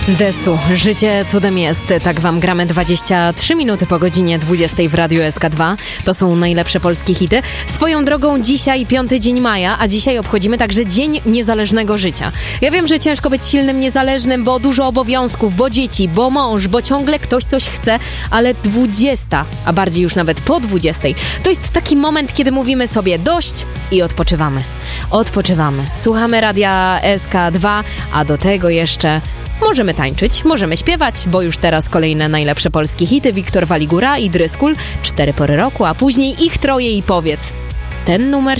Desu, życie cudem jest. Tak wam gramy 23 minuty po godzinie 20 w Radiu SK2. To są najlepsze polskie hity. Swoją drogą dzisiaj 5 dzień maja, a dzisiaj obchodzimy także Dzień Niezależnego Życia. Ja wiem, że ciężko być silnym, niezależnym, bo dużo obowiązków, bo dzieci, bo mąż, bo ciągle ktoś coś chce, ale 20, a bardziej już nawet po 20, to jest taki moment, kiedy mówimy sobie dość i odpoczywamy. Odpoczywamy. Słuchamy Radia SK2, a do tego jeszcze możemy tańczyć, możemy śpiewać, bo już teraz kolejne najlepsze polskie hity. Wiktor Waligura i Dryskul, 4 pory roku, a później ich troje i powiedz. Ten numer